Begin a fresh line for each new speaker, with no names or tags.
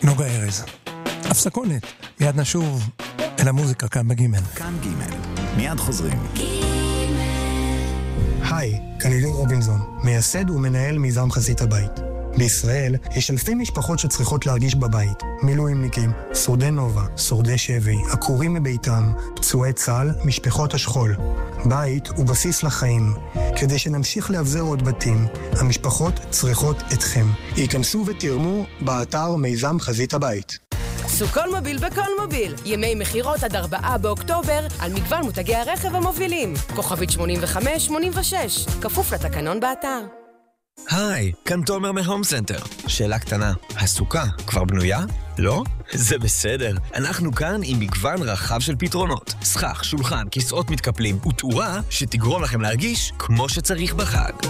נוגה ארז. הפסקונת, מיד נשוב אל המוזיקה כאן בגימל.
כאן גימל, מיד חוזרים.
היי, כאן עידן רובינזון, מייסד ומנהל מיזם חזית הבית. בישראל יש אלפי משפחות שצריכות להרגיש בבית. מילואימניקים, שורדי נובה, שורדי שבי, עקורים מביתם, פצועי צה"ל, משפחות השכול. בית הוא בסיס לחיים. כדי שנמשיך להבזר עוד בתים, המשפחות צריכות אתכם. ייכנסו ותרמו באתר מיזם חזית הבית.
סוכון מוביל בכל מוביל. ימי מחירות עד 4 באוקטובר על מגוון מותגי הרכב המובילים. כוכבית 8586. כפוף לתקנון באתר.
היי, כאן תומר מהום סנטר. שאלה קטנה, הסוכה כבר בנויה? לא? זה בסדר. אנחנו כאן עם מגוון רחב של פתרונות. סכך, שולחן, כיסאות מתקפלים ותאורה שתגרום לכם להרגיש כמו שצריך בחג.